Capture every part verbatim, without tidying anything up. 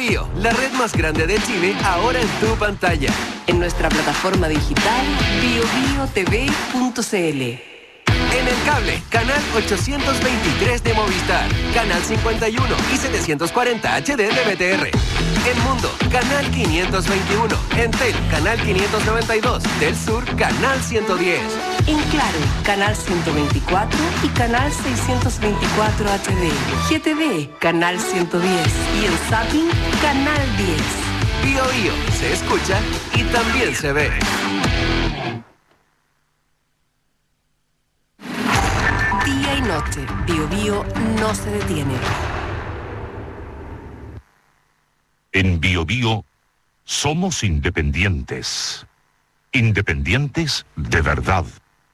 Bio, la red más grande de Chile, ahora en tu pantalla. En nuestra plataforma digital bio bio t v punto c l. En el cable, canal ochocientos veintitrés de Movistar, canal cincuenta y uno y setecientos cuarenta H D de B T R. En Mundo, canal quinientos veintiuno. En Tel, canal quinientos noventa y dos. Del Sur, canal ciento diez. En Claro, canal ciento veinticuatro y canal seiscientos veinticuatro H D. G T V, canal ciento diez. Y en Zapping, canal diez. Bio Bio, se escucha y también se ve. Día y noche, Bio Bio no se detiene. En Bio Bio somos independientes. Independientes de verdad.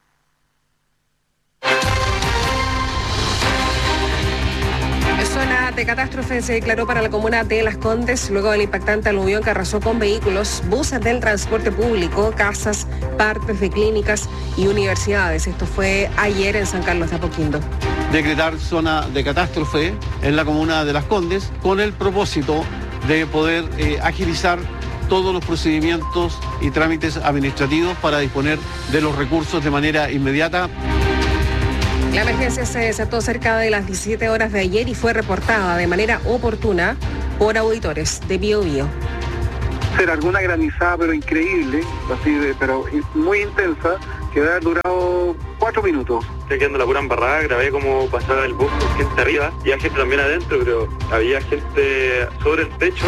Zona de catástrofe se declaró para la comuna de Las Condes luego del impactante aluvión que arrasó con vehículos, buses del transporte público, casas, partes de clínicas y universidades. Esto fue ayer en San Carlos de Apoquindo. Decretar zona de catástrofe en la comuna de Las Condes con el propósito de poder eh, agilizar todos los procedimientos y trámites administrativos para disponer de los recursos de manera inmediata. La emergencia se desató cerca de las diecisiete horas de ayer y fue reportada de manera oportuna por auditores de Bio Bio. Era alguna granizada pero increíble, así de, pero muy intensa, que había durado cuatro minutos. Estoy quedando la pura embarrada, grabé cómo pasaba el bus con gente arriba y había gente también adentro, pero había gente sobre el techo.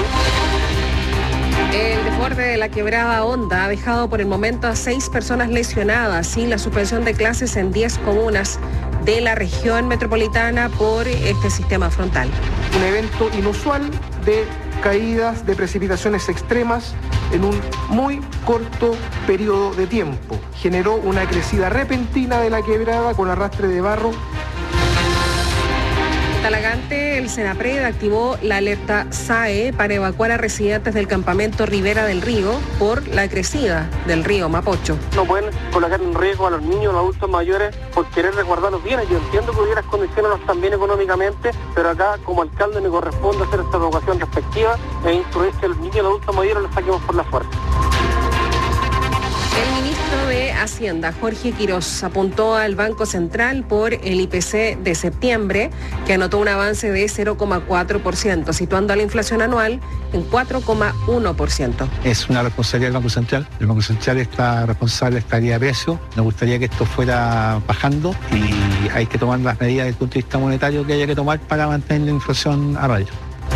El desborde de la quebrada Honda ha dejado por el momento a seis personas lesionadas y la suspensión de clases en diez comunas de la región metropolitana por este sistema frontal. Un evento inusual de caídas de precipitaciones extremas en un muy corto periodo de tiempo. Generó una crecida repentina de la quebrada con arrastre de barro. Talagante, el Senapred activó la alerta S A E para evacuar a residentes del campamento Ribera del Río por la crecida del río Mapocho. No pueden colocar en riesgo a los niños, a los adultos mayores por querer resguardar los bienes. Yo entiendo que hoy las condiciones no están bien económicamente, pero acá como alcalde me corresponde hacer esta evacuación respectiva e instruir que los niños y los adultos mayores los saquemos por la fuerza. El ministro de Hacienda, Jorge Quirós, apuntó al Banco Central por el I P C de septiembre, que anotó un avance de cero coma cuatro por ciento, situando a la inflación anual en cuatro coma uno por ciento. Es una responsabilidad del Banco Central. El Banco Central está responsable de estabilidad de precios. Nos gustaría que esto fuera bajando y hay que tomar las medidas desde el punto de vista monetario que haya que tomar para mantener la inflación a raya.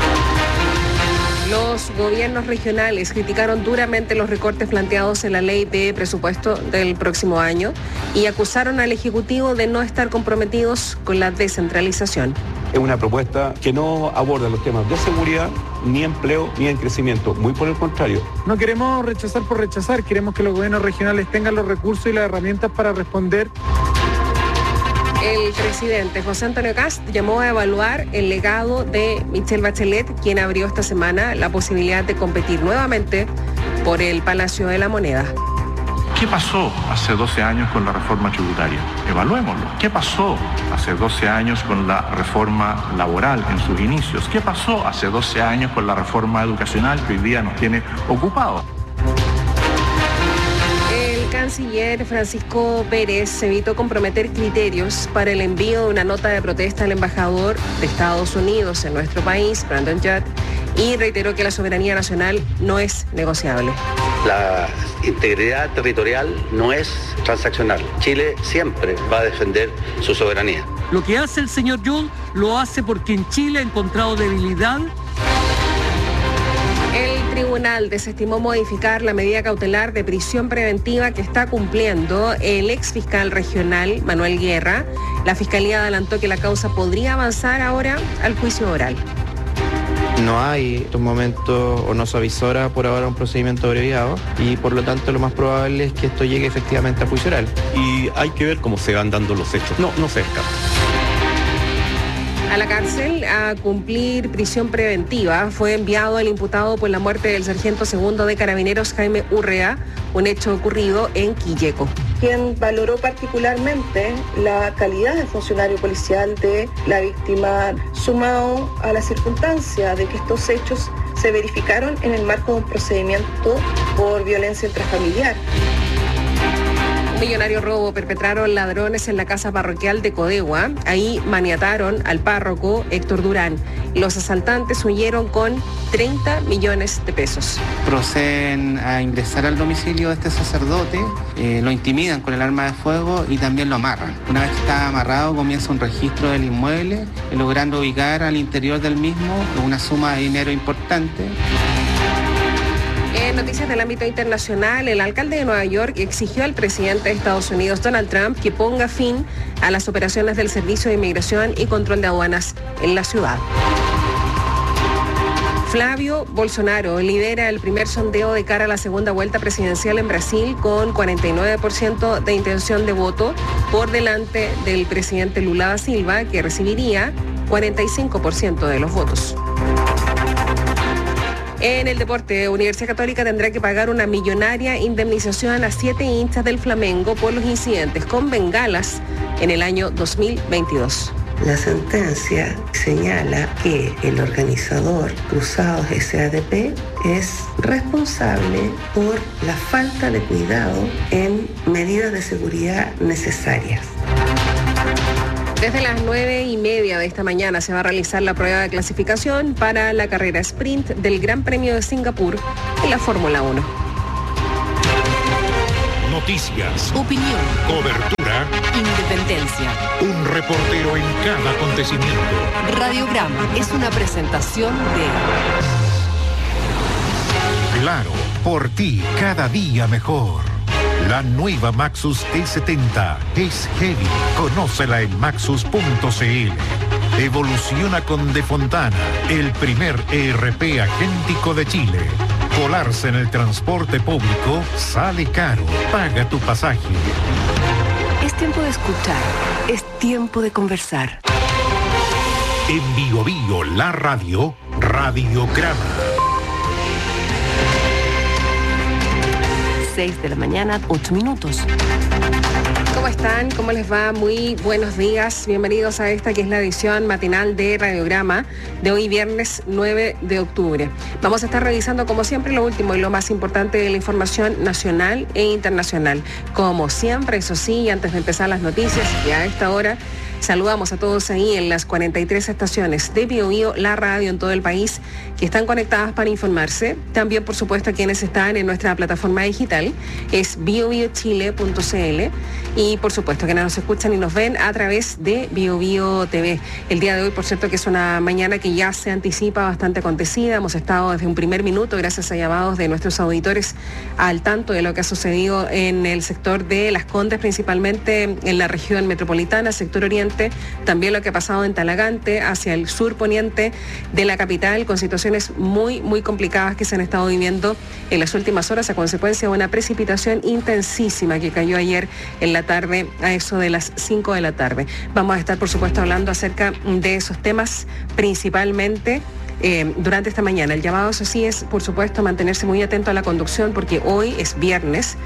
Los gobiernos regionales criticaron duramente los recortes planteados en la ley de presupuesto del próximo año y acusaron al Ejecutivo de no estar comprometidos con la descentralización. Es una propuesta que no aborda los temas de seguridad, ni empleo, ni en crecimiento. Muy por el contrario. No queremos rechazar por rechazar, queremos que los gobiernos regionales tengan los recursos y las herramientas para responder. El presidente José Antonio Kast llamó a evaluar el legado de Michelle Bachelet, quien abrió esta semana la posibilidad de competir nuevamente por el Palacio de la Moneda. ¿Qué pasó hace doce años con la reforma tributaria? Evaluémoslo. ¿Qué pasó hace doce años con la reforma laboral en sus inicios? ¿Qué pasó hace doce años con la reforma educacional que hoy día nos tiene ocupados? El canciller Francisco Pérez evitó comprometer criterios para el envío de una nota de protesta al embajador de Estados Unidos en nuestro país, Brandon Judd, y reiteró que la soberanía nacional no es negociable. La integridad territorial no es transaccional. Chile siempre va a defender su soberanía. Lo que hace el señor Judd lo hace porque en Chile ha encontrado debilidad. El tribunal desestimó modificar la medida cautelar de prisión preventiva que está cumpliendo el ex fiscal regional Manuel Guerra. La fiscalía adelantó que la causa podría avanzar ahora al juicio oral. No hay en estos momentos o no se avisora por ahora un procedimiento abreviado y por lo tanto lo más probable es que esto llegue efectivamente a juicio oral. Y hay que ver cómo se van dando los hechos. No, no se descarta. A la cárcel a cumplir prisión preventiva fue enviado el imputado por la muerte del sargento segundo de Carabineros Jaime Urrea, un hecho ocurrido en Quilleco. Quien valoró particularmente la calidad de funcionario policial de la víctima, sumado a la circunstancia de que estos hechos se verificaron en el marco de un procedimiento por violencia intrafamiliar. Un millonario robo perpetraron ladrones en la casa parroquial de Codegua. Ahí maniataron al párroco Héctor Durán. Los asaltantes huyeron con treinta millones de pesos. Proceden a ingresar al domicilio de este sacerdote, eh, lo intimidan con el arma de fuego y también lo amarran. Una vez que está amarrado, comienza un registro del inmueble, eh, logrando ubicar al interior del mismo una suma de dinero importante. En noticias del ámbito internacional, el alcalde de Nueva York exigió al presidente de Estados Unidos, Donald Trump, que ponga fin a las operaciones del Servicio de Inmigración y Control de Aduanas en la ciudad. Flavio Bolsonaro lidera el primer sondeo de cara a la segunda vuelta presidencial en Brasil con cuarenta y nueve por ciento de intención de voto por delante del presidente Lula da Silva, que recibiría cuarenta y cinco por ciento de los votos. En el deporte, Universidad Católica tendrá que pagar una millonaria indemnización a siete hinchas del Flamengo por los incidentes con bengalas en el año dos mil veintidós. La sentencia señala que el organizador Cruzados S A D P es responsable por la falta de cuidado en medidas de seguridad necesarias. Desde las nueve y media de esta mañana se va a realizar la prueba de clasificación para la carrera sprint del Gran Premio de Singapur en la Fórmula uno. Noticias, opinión, cobertura, independencia. Un reportero en cada acontecimiento. Radiograma es una presentación de Claro, por ti cada día mejor. La nueva Maxus E setenta es heavy. Conócela en maxus punto c l. Evoluciona con De Fontana, el primer E R P agéntico de Chile. Colarse en el transporte público sale caro. Paga tu pasaje. Es tiempo de escuchar. Es tiempo de conversar. En Bio Bio, la radio, Radiograma. seis de la mañana, ocho minutos. ¿Cómo están? ¿Cómo les va? Muy buenos días. Bienvenidos a esta que es la edición matinal de Radiograma de hoy viernes nueve de octubre. Vamos a estar revisando como siempre lo último y lo más importante de la información nacional e internacional. Como siempre, eso sí, antes de empezar las noticias, y a esta hora saludamos a todos ahí en las cuarenta y tres estaciones de Bio Bio, la radio en todo el país, que están conectadas para informarse. También, por supuesto, a quienes están en nuestra plataforma digital, es bio bio chile punto c l. Y, por supuesto, que nos escuchan y nos ven a través de Bio Bio T V. El día de hoy, por cierto, que es una mañana que ya se anticipa bastante acontecida. Hemos estado desde un primer minuto, gracias a llamados de nuestros auditores, al tanto de lo que ha sucedido en el sector de Las Condes, principalmente en la región metropolitana, sector oriente, también lo que ha pasado en Talagante, hacia el sur poniente de la capital, con situaciones muy, muy complicadas que se han estado viviendo en las últimas horas a consecuencia de una precipitación intensísima que cayó ayer en la tarde, a eso de las cinco de la tarde. Vamos a estar, por supuesto, hablando acerca de esos temas principalmente Eh, durante esta mañana. El llamado, eso sí, es, por supuesto, mantenerse muy atento a la conducción porque hoy es viernes,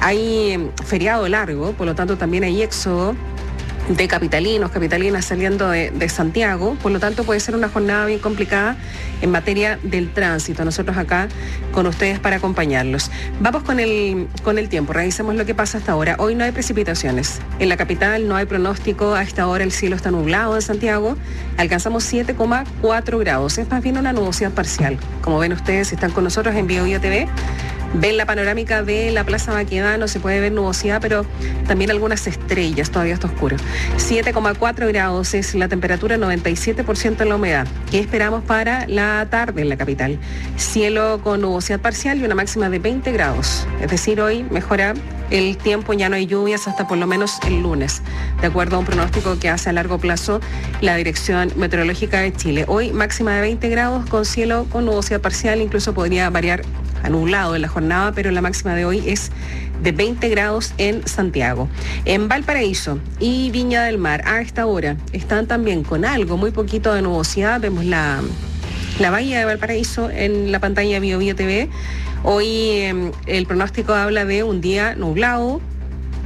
hay feriado largo, por lo tanto también hay éxodo de capitalinos, capitalinas saliendo de, de Santiago, por lo tanto puede ser una jornada bien complicada en materia del tránsito. Nosotros acá con ustedes para acompañarlos. Vamos con el, con el tiempo, revisemos lo que pasa hasta ahora. Hoy no hay precipitaciones. En la capital no hay pronóstico, a esta hora el cielo está nublado en Santiago, alcanzamos siete coma cuatro grados, es más bien una nubosidad parcial. Como ven ustedes, si están con nosotros en Bio Bio T V, ven la panorámica de la Plaza Baquedano, se puede ver nubosidad, pero también algunas estrellas, todavía está oscuro. siete coma cuatro grados es la temperatura, noventa y siete por ciento en la humedad. ¿Qué esperamos para la tarde en la capital? Cielo con nubosidad parcial y una máxima de veinte grados. Es decir, hoy mejora el tiempo, ya no hay lluvias hasta por lo menos el lunes, de acuerdo a un pronóstico que hace a largo plazo la Dirección Meteorológica de Chile. Hoy máxima de veinte grados con cielo con nubosidad parcial, incluso podría variar a nublado en la jornada, pero la máxima de hoy es de veinte grados en Santiago. En Valparaíso y Viña del Mar a esta hora están también con algo, muy poquito de nubosidad. Vemos la, la bahía de Valparaíso en la pantalla de Bio Bio T V. Hoy eh, el pronóstico habla de un día nublado,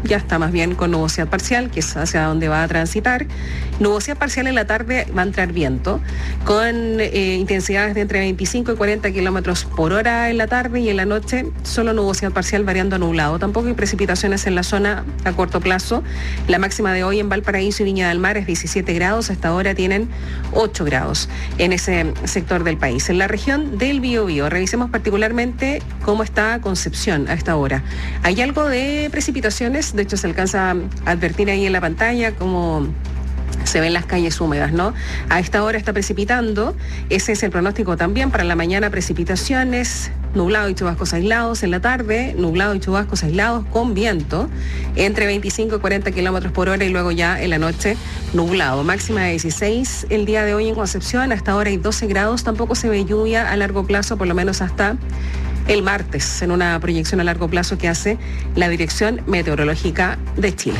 ya está más bien con nubosidad parcial, que es hacia donde va a transitar. Nubosidad parcial en la tarde, va a entrar viento, con eh, intensidades de entre veinticinco y cuarenta kilómetros por hora en la tarde, y en la noche solo nubosidad parcial variando a nublado. Tampoco hay precipitaciones en la zona a corto plazo. La máxima de hoy en Valparaíso y Viña del Mar es diecisiete grados, hasta ahora tienen ocho grados en ese sector del país. En la región del Biobío, revisemos particularmente cómo está Concepción a esta hora. Hay algo de precipitaciones, de hecho se alcanza a advertir ahí en la pantalla como se ven las calles húmedas, ¿no? A esta hora está precipitando, ese es el pronóstico también para la mañana: precipitaciones, nublado y chubascos aislados. En la tarde, nublado y chubascos aislados con viento entre veinticinco y cuarenta kilómetros por hora, y luego ya en la noche nublado. Máxima de dieciséis el día de hoy en Concepción, hasta ahora hay doce grados, tampoco se ve lluvia a largo plazo, por lo menos hasta el martes, en una proyección a largo plazo que hace la Dirección Meteorológica de Chile.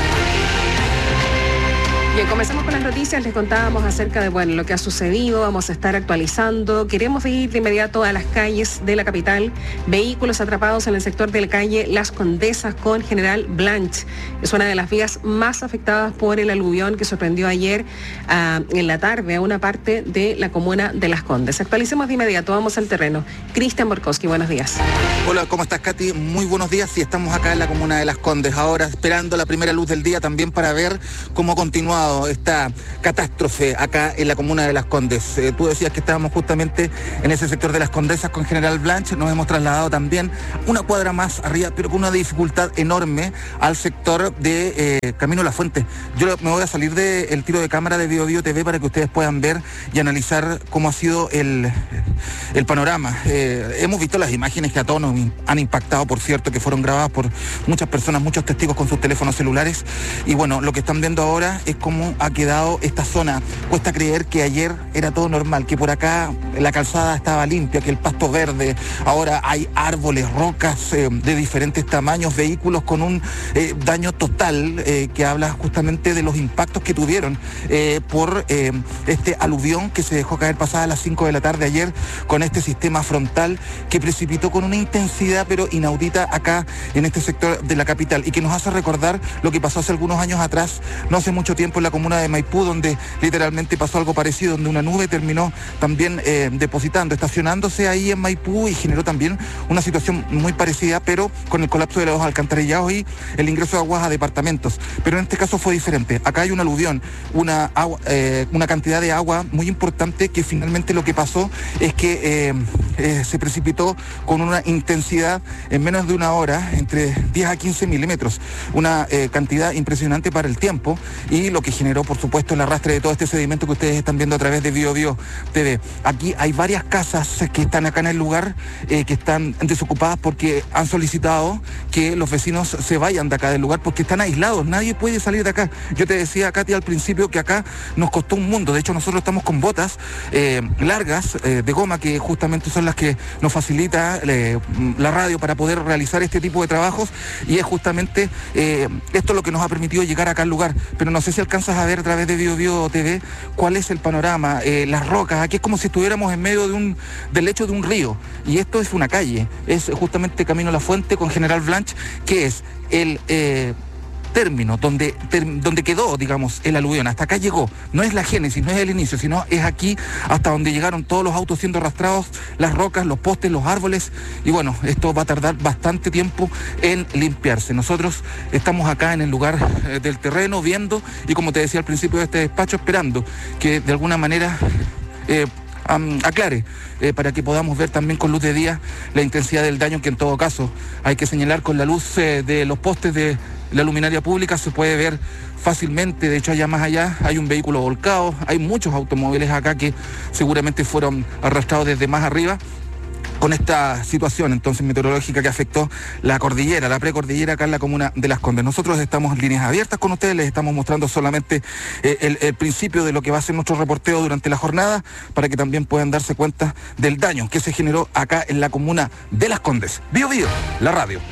Bien, comenzamos con las noticias. Les contábamos acerca de bueno, lo que ha sucedido. Vamos a estar actualizando. Queremos ir de inmediato a las calles de la capital. Vehículos atrapados en el sector de la calle Las Condesas con General Blanch. Es una de las vías más afectadas por el aluvión que sorprendió ayer uh, en la tarde a una parte de la comuna de Las Condes. Actualicemos de inmediato. Vamos al terreno. Cristian Borkowski, buenos días. Hola, ¿cómo estás, Katy? Muy buenos días. Sí, estamos acá en la comuna de Las Condes, ahora esperando la primera luz del día también para ver cómo continúa esta catástrofe acá en la comuna de Las Condes. Eh, tú decías que estábamos justamente en ese sector de Las Condesas con General Blanch. Nos hemos trasladado también una cuadra más arriba, pero con una dificultad enorme, al sector de eh, Camino La Fuente. Yo me voy a salir del tiro de cámara de Biobío T V para que ustedes puedan ver y analizar cómo ha sido el, el panorama. Eh, hemos visto las imágenes que a todos nos han impactado, por cierto, que fueron grabadas por muchas personas, muchos testigos con sus teléfonos celulares. Y bueno, lo que están viendo ahora es cómo ha quedado esta zona. Cuesta creer que ayer era todo normal, que por acá la calzada estaba limpia, que el pasto verde, ahora hay árboles, rocas eh, de diferentes tamaños, vehículos con un eh, daño total eh, que habla justamente de los impactos que tuvieron eh, por eh, este aluvión que se dejó caer pasada las cinco de la tarde ayer, con este sistema frontal que precipitó con una intensidad pero inaudita acá en este sector de la capital, y que nos hace recordar lo que pasó hace algunos años atrás, no hace mucho tiempo, en la comuna de Maipú, donde literalmente pasó algo parecido, donde una nube terminó también eh, depositando, estacionándose ahí en Maipú, y generó también una situación muy parecida, pero con el colapso de los alcantarillados y el ingreso de aguas a departamentos. Pero en este caso fue diferente. Acá hay un aluvión, una, agua, eh, una cantidad de agua muy importante, que finalmente lo que pasó es que eh, eh, se precipitó con una intensidad en menos de una hora, entre diez a quince milímetros, una eh, cantidad impresionante para el tiempo, y lo que generó, por supuesto, el arrastre de todo este sedimento que ustedes están viendo a través de Biobío T V. Aquí hay varias casas que están acá en el lugar, eh, que están desocupadas porque han solicitado que los vecinos se vayan de acá del lugar, porque están aislados, nadie puede salir de acá. Yo te decía, Katy, al principio, que acá nos costó un mundo. De hecho, nosotros estamos con botas eh, largas eh, de goma, que justamente son las que nos facilita eh, la radio para poder realizar este tipo de trabajos, y es justamente eh, esto lo que nos ha permitido llegar acá al lugar. Pero no sé si alcanzas a ver a través de Biobío T V cuál es el panorama, eh, las rocas. Aquí es como si estuviéramos en medio de un, del lecho de un río, y esto es una calle, es justamente Camino La Fuente con General Blanch, que es el eh, término donde, ter, donde quedó, digamos, el aluvión. Hasta acá llegó, no es la génesis, no es el inicio, sino es aquí hasta donde llegaron todos los autos siendo arrastrados, las rocas, los postes, los árboles, y bueno, esto va a tardar bastante tiempo en limpiarse. Nosotros estamos acá en el lugar eh, del terreno, viendo, y como te decía al principio de este despacho, esperando que de alguna manera eh, um, aclare, eh, para que podamos ver también con luz de día la intensidad del daño, que en todo caso hay que señalar con la luz eh, de los postes de la luminaria pública, se puede ver fácilmente. De hecho, allá más allá hay un vehículo volcado, hay muchos automóviles acá que seguramente fueron arrastrados desde más arriba con esta situación entonces meteorológica que afectó la cordillera, la precordillera acá en la comuna de Las Condes. Nosotros estamos en líneas abiertas con ustedes, les estamos mostrando solamente eh, el, el principio de lo que va a ser nuestro reporteo durante la jornada, para que también puedan darse cuenta del daño que se generó acá en la comuna de Las Condes. Biobío, la radio.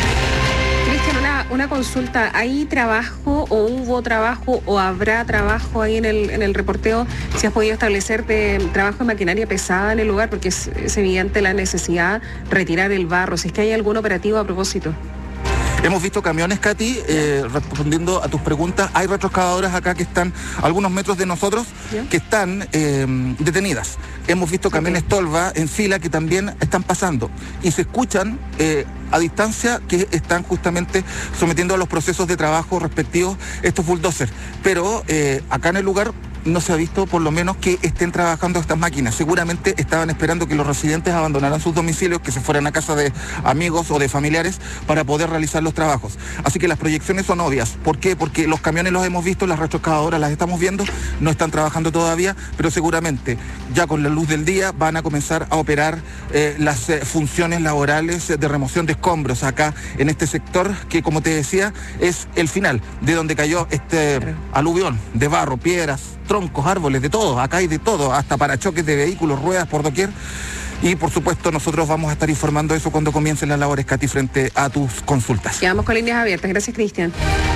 Cristian, una, una consulta, ¿hay trabajo o hubo trabajo o habrá trabajo ahí en el, en el reporteo? ¿Si has podido establecer de trabajo de maquinaria pesada en el lugar? Porque es, es evidente la necesidad de retirar el barro. Si es que hay algún operativo a propósito. Hemos visto camiones, Katy, eh, respondiendo a tus preguntas, hay retroexcavadoras acá que están a algunos metros de nosotros, ¿ya?, que están eh, detenidas. Hemos visto camiones okay. tolva en fila que también están pasando y se escuchan eh, a distancia que están justamente sometiendo a los procesos de trabajo respectivos estos bulldozers. Pero eh, acá en el lugar no se ha visto por lo menos que estén trabajando estas máquinas. Seguramente estaban esperando que los residentes abandonaran sus domicilios, que se fueran a casa de amigos o de familiares para poder realizar los trabajos. Así que las proyecciones son obvias. ¿Por qué? Porque los camiones los hemos visto, las retroexcavadoras las estamos viendo, no están trabajando todavía, pero seguramente ya con la luz del día van a comenzar a operar eh, las eh, funciones laborales de remoción de escombros acá en este sector que, como te decía, es el final de donde cayó este aluvión de barro, piedras, troncos, árboles, de todo. Acá hay de todo, hasta parachoques de vehículos, ruedas por doquier. Y por supuesto nosotros vamos a estar informando eso cuando comiencen las labores, Katy, frente a tus consultas. Quedamos con líneas abiertas. Gracias, Cristian.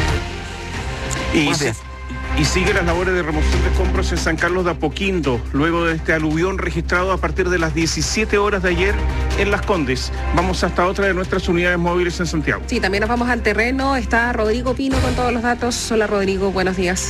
Y, se, y sigue las labores de remoción de escombros en San Carlos de Apoquindo, luego de este aluvión registrado a partir de las diecisiete horas de ayer en Las Condes. Vamos hasta otra de nuestras unidades móviles en Santiago. Sí, también nos vamos al terreno. Está Rodrigo Pino con todos los datos. Hola, Rodrigo, buenos días.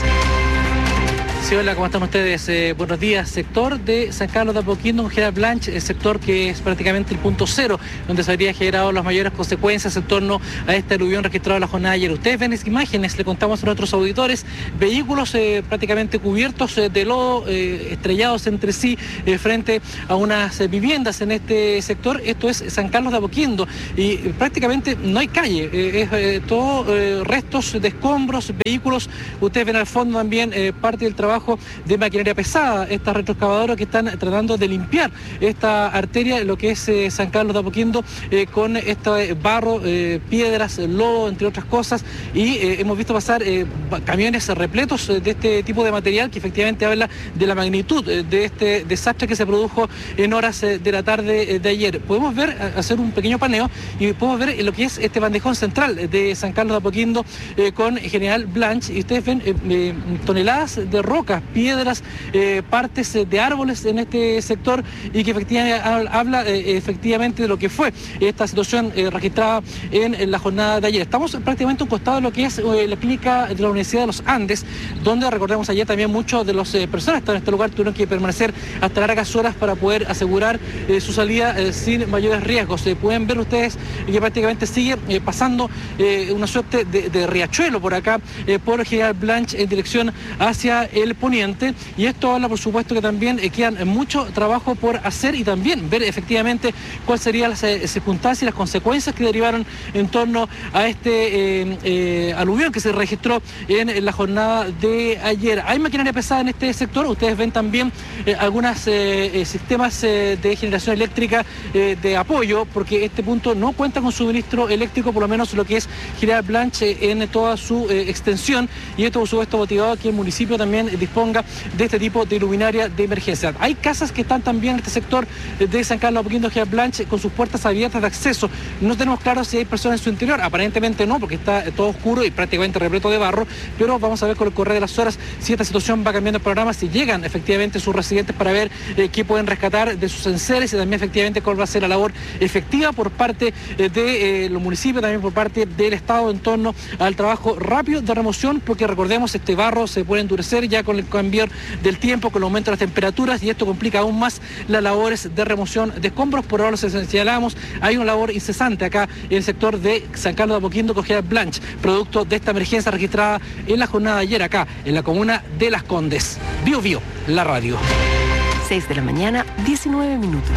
Sí, hola, ¿cómo están ustedes? Eh, buenos días. Sector de San Carlos de Apoquindo, un General Blanche, el sector que es prácticamente el punto cero, donde se habría generado las mayores consecuencias en torno a este aluvión registrado en la jornada de ayer. Ustedes ven las imágenes, le contamos a nuestros auditores, vehículos eh, prácticamente cubiertos eh, de lodo, eh, estrellados entre sí eh, frente a unas eh, viviendas en este sector. Esto es San Carlos de Apoquindo y eh, prácticamente no hay calle, eh, es eh, todo eh, restos de escombros, vehículos. Ustedes ven al fondo también eh, parte del trabajo de maquinaria pesada, estas retroexcavadoras que están tratando de limpiar esta arteria, lo que es eh, San Carlos de Apoquindo, eh, con este barro, eh, piedras, lodo, entre otras cosas, y eh, hemos visto pasar eh, camiones repletos de este tipo de material que efectivamente habla de la magnitud eh, de este desastre que se produjo en horas eh, de la tarde eh, de ayer. Podemos ver, hacer un pequeño paneo y podemos ver lo que es este bandejón central de San Carlos de Apoquindo eh, con General Blanche, y ustedes ven eh, eh, toneladas de roca, piedras, eh, partes de árboles en este sector, y que efectivamente habla eh, efectivamente de lo que fue esta situación eh, registrada en, en la jornada de ayer. Estamos prácticamente a un costado de lo que es eh, la clínica de la Universidad de los Andes, donde recordemos ayer también muchos de las eh, personas que están en este lugar tuvieron que permanecer hasta largas horas para poder asegurar eh, su salida eh, sin mayores riesgos. Eh, pueden ver ustedes que prácticamente sigue eh, pasando eh, una suerte de, de riachuelo por acá, eh, por General Blanche en dirección hacia el poniente, y esto habla por supuesto que también eh, quedan mucho trabajo por hacer y también ver efectivamente cuáles serían las eh, circunstancias y las consecuencias que derivaron en torno a este eh, eh, aluvión que se registró en, en la jornada de ayer. Hay maquinaria pesada en este sector, ustedes ven también eh, algunos eh, eh, sistemas eh, de generación eléctrica eh, de apoyo, porque este punto no cuenta con suministro eléctrico, por lo menos lo que es General Blanche eh, en toda su eh, extensión, y esto por supuesto motivado a que el municipio también disponga de este tipo de luminaria de emergencia. Hay casas que están también en este sector de San Carlos de Apoquindo, General Blanche, con sus puertas abiertas de acceso. No tenemos claro si hay personas en su interior, aparentemente no, porque está todo oscuro y prácticamente repleto de barro, pero vamos a ver con el correr de las horas si esta situación va cambiando el programa, si llegan efectivamente sus residentes para ver eh, qué pueden rescatar de sus enseres, y también efectivamente cuál va a ser la labor efectiva por parte eh, de eh, los municipios, también por parte del Estado en torno al trabajo rápido de remoción, porque recordemos, este barro se puede endurecer ya con el cambio del tiempo, con el aumento de las temperaturas, y esto complica aún más las labores de remoción de escombros. Por ahora los señalamos, hay una labor incesante acá en el sector de San Carlos de Apoquindo con General Blanche, producto de esta emergencia registrada en la jornada de ayer acá en la comuna de Las Condes. Bio Bio, la radio. seis de la mañana, diecinueve minutos.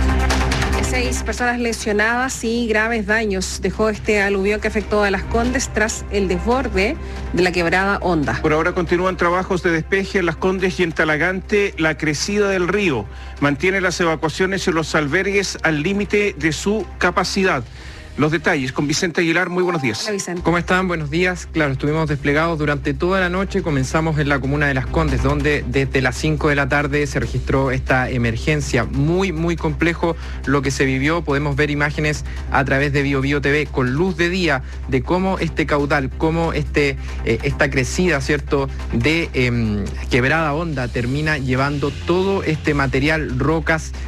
Seis personas lesionadas y graves daños dejó este aluvión que afectó a Las Condes tras el desborde de la quebrada Honda. Por ahora continúan trabajos de despeje en Las Condes y en Talagante. La crecida del río mantiene las evacuaciones en los albergues al límite de su capacidad. Los detalles con Vicente Aguilar, muy buenos días. ¿Cómo están? Buenos días. Claro, estuvimos desplegados durante toda la noche. Comenzamos en la comuna de Las Condes, donde desde las cinco de la tarde se registró esta emergencia. Muy, muy complejo lo que se vivió. Podemos ver imágenes a través de Bio Bio T V con luz de día de cómo este caudal, cómo este, eh, esta crecida, ¿cierto?, de eh, quebrada Honda termina llevando todo este material, rocas,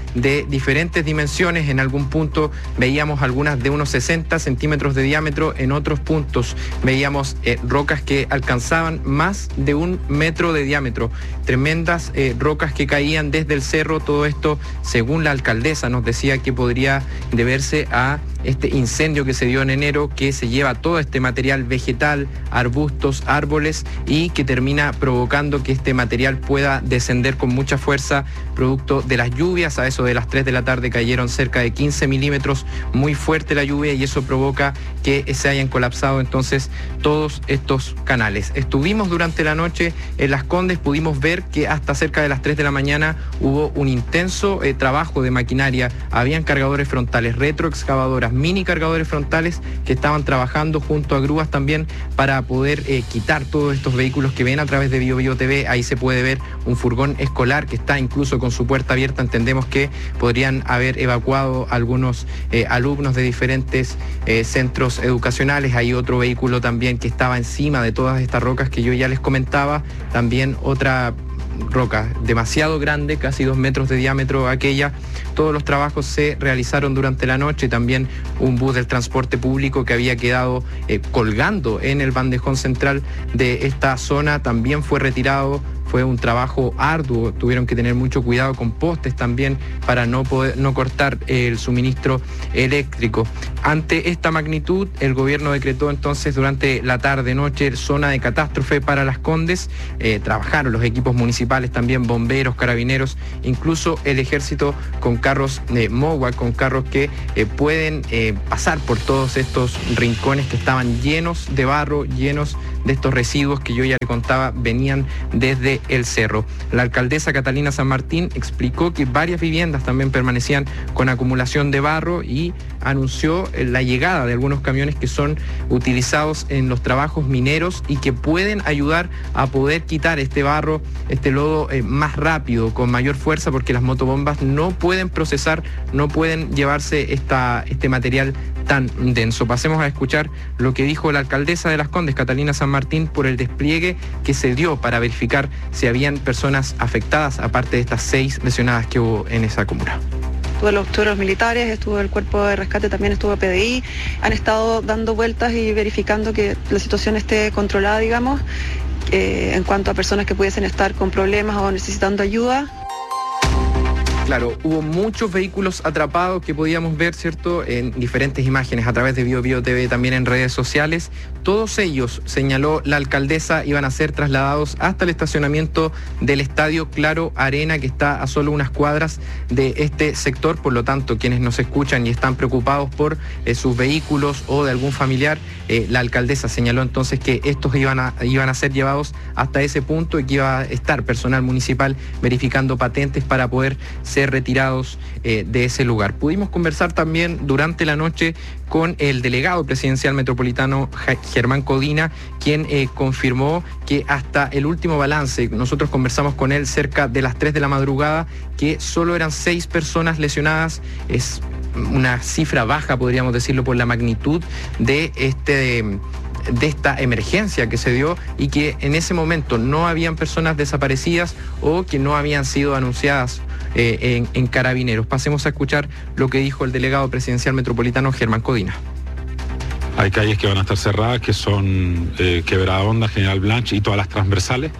de diferentes dimensiones. En algún punto veíamos algunas de unos sesenta centímetros de diámetro, en otros puntos veíamos eh, rocas que alcanzaban más de un metro de diámetro. Tremendas eh, rocas que caían desde el cerro. Todo esto, según la alcaldesa, nos decía que podría deberse a este incendio que se dio en enero, que se lleva todo este material vegetal, arbustos, árboles, y que termina provocando que este material pueda descender con mucha fuerza producto de las lluvias. A eso de las tres de la tarde cayeron cerca de quince milímetros, muy fuerte la lluvia, y eso provoca que se hayan colapsado entonces todos estos canales. Estuvimos durante la noche en Las Condes, pudimos ver que hasta cerca de las tres de la mañana hubo un intenso eh, trabajo de maquinaria. Habían cargadores frontales, retroexcavadoras, mini cargadores frontales que estaban trabajando junto a grúas también para poder eh, quitar todos estos vehículos que ven a través de Bio Bio T V. Ahí se puede ver un furgón escolar que está incluso con su puerta abierta. Entendemos que podrían haber evacuado algunos eh, alumnos de diferentes eh, centros educacionales. Hay otro vehículo también que estaba encima de todas estas rocas que yo ya les comentaba. También otra roca demasiado grande, casi dos metros de diámetro aquella. Todos los trabajos se realizaron durante la noche. También un bus del transporte público que había quedado eh, colgando en el bandejón central de esta zona también fue retirado. Fue un trabajo arduo, tuvieron que tener mucho cuidado con postes también para no poder, no cortar el suministro eléctrico. Ante esta magnitud, el gobierno decretó entonces durante la tarde-noche zona de catástrofe para Las Condes. Eh, trabajaron los equipos municipales también, bomberos, carabineros, incluso el ejército con carros de eh, MOWAC, con carros que eh, pueden eh, pasar por todos estos rincones que estaban llenos de barro, llenos de estos residuos que yo ya le contaba venían desde el cerro. La alcaldesa Catalina San Martín explicó que varias viviendas también permanecían con acumulación de barro y anunció la llegada de algunos camiones que son utilizados en los trabajos mineros y que pueden ayudar a poder quitar este barro, este lodo eh, más rápido, con mayor fuerza, porque las motobombas no pueden procesar, no pueden llevarse esta, este material tan denso. Pasemos a escuchar lo que dijo la alcaldesa de Las Condes, Catalina San Martín, por el despliegue que se dio para verificar si habían personas afectadas, aparte de estas seis lesionadas que hubo en esa comuna. Estuvo los, estuvo los militares, estuvo el cuerpo de rescate, también estuvo P D I, han estado dando vueltas y verificando que la situación esté controlada, digamos, eh, en cuanto a personas que pudiesen estar con problemas o necesitando ayuda. Claro, hubo muchos vehículos atrapados que podíamos ver, ¿cierto?, en diferentes imágenes a través de Bio Bio T V, también en redes sociales. Todos ellos, señaló la alcaldesa, iban a ser trasladados hasta el estacionamiento del Estadio Claro Arena, que está a solo unas cuadras de este sector. Por lo tanto, quienes nos escuchan y están preocupados por eh, sus vehículos o de algún familiar, eh, la alcaldesa señaló entonces que estos iban a, iban a ser llevados hasta ese punto y que iba a estar personal municipal verificando patentes para poder ser retirados eh, de ese lugar. Pudimos conversar también durante la noche con el delegado presidencial metropolitano Germán Codina, quien eh, confirmó que hasta el último balance, nosotros conversamos con él cerca de las tres de la madrugada, que solo eran seis personas lesionadas. Es una cifra baja, podríamos decirlo, por la magnitud de este... de esta emergencia que se dio, y que en ese momento no habían personas desaparecidas o que no habían sido anunciadas eh, en, en Carabineros. Pasemos a escuchar lo que dijo el delegado presidencial metropolitano Germán Codina. Hay calles que van a estar cerradas, que son eh, Quebrada Honda, General Blanch y todas las transversales,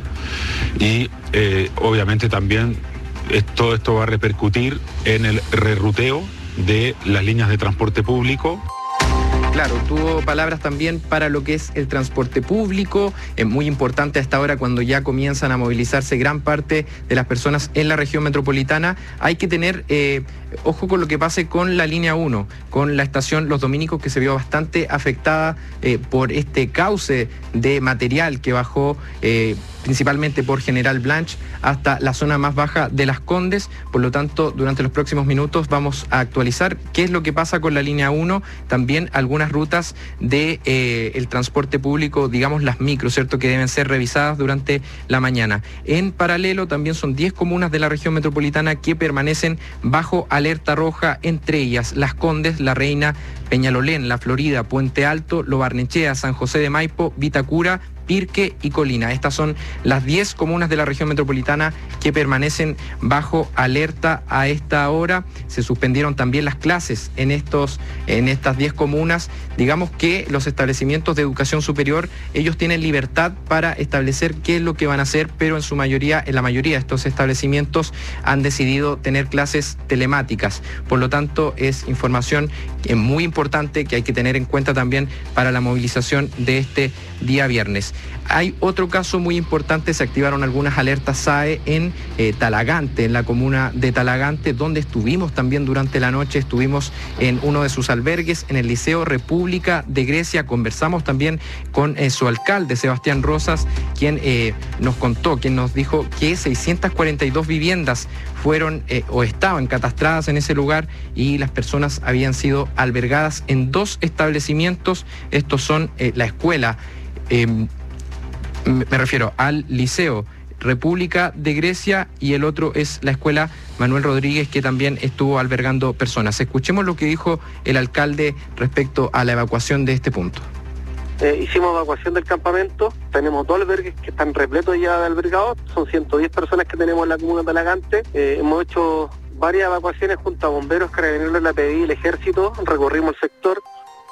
y eh, obviamente también es, todo esto va a repercutir en el reruteo de las líneas de transporte público. Claro, tuvo palabras también para lo que es el transporte público, es muy importante a esta hora cuando ya comienzan a movilizarse gran parte de las personas en la región metropolitana. Hay que tener eh, ojo con lo que pase con la línea uno, con la estación Los Dominicos, que se vio bastante afectada eh, por este cauce de material que bajó eh, principalmente por General Blanch hasta la zona más baja de Las Condes. Por lo tanto, durante los próximos minutos vamos a actualizar qué es lo que pasa con la línea uno, también algunas rutas de eh, el transporte público, digamos las micros, ¿cierto?, que deben ser revisadas durante la mañana. En paralelo, también son diez comunas de la región metropolitana que permanecen bajo alerta roja, entre ellas Las Condes, La Reina, Peñalolén, La Florida, Puente Alto, Lo Barnechea, San José de Maipo, Vitacura, Pirque y Colina. Estas son las diez comunas de la región metropolitana que permanecen bajo alerta a esta hora. Se suspendieron también las clases en, estos, en estas diez comunas. Digamos que los establecimientos de educación superior, ellos tienen libertad para establecer qué es lo que van a hacer, pero en su mayoría, en la mayoría de estos establecimientos han decidido tener clases telemáticas. Por lo tanto, es información muy importante que hay que tener en cuenta también para la movilización de este día viernes. Hay otro caso muy importante, se activaron algunas alertas S A E en eh, Talagante, en la comuna de Talagante, donde estuvimos también durante la noche, estuvimos en uno de sus albergues, en el Liceo República de Grecia, conversamos también con eh, su alcalde, Sebastián Rosas, quien eh, nos contó, quien nos dijo que seiscientas cuarenta y dos viviendas fueron eh, o estaban catastradas en ese lugar y las personas habían sido albergadas en dos establecimientos. Estos son eh, la escuela, eh, me refiero al Liceo República de Grecia, y el otro es la escuela Manuel Rodríguez, que también estuvo albergando personas. Escuchemos lo que dijo el alcalde respecto a la evacuación de este punto. Eh, hicimos evacuación del campamento, tenemos dos albergues que están repletos ya de albergados, son ciento diez personas que tenemos en la comuna de Talagante. Eh, hemos hecho varias evacuaciones junto a bomberos, carabineros, la P D I y el ejército, recorrimos el sector.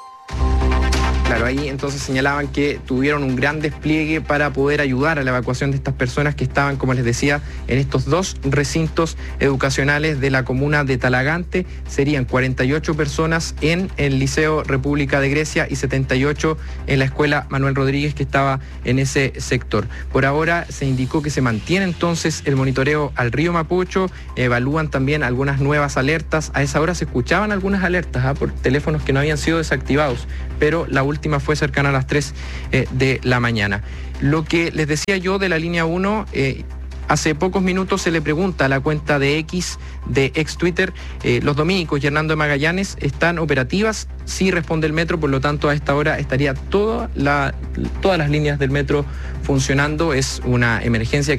Claro, ahí entonces señalaban que tuvieron un gran despliegue para poder ayudar a la evacuación de estas personas que estaban, como les decía, en estos dos recintos educacionales de la comuna de Talagante. Serían cuarenta y ocho personas en el Liceo República de Grecia y setenta y ocho en la escuela Manuel Rodríguez, que estaba en ese sector. Por ahora se indicó que se mantiene entonces el monitoreo al río Mapocho, evalúan también algunas nuevas alertas. A esa hora se escuchaban algunas alertas ¿eh? por teléfonos que no habían sido desactivados, pero la última fue cercana a las tres eh, de la mañana. Lo que les decía yo de la línea uno, eh, hace pocos minutos se le pregunta a la cuenta de X, de ex Twitter, eh, los dominicos y Hernando de Magallanes están operativas. Sí responde el metro, por lo tanto a esta hora estaría toda la, todas las líneas del metro funcionando. Es una emergencia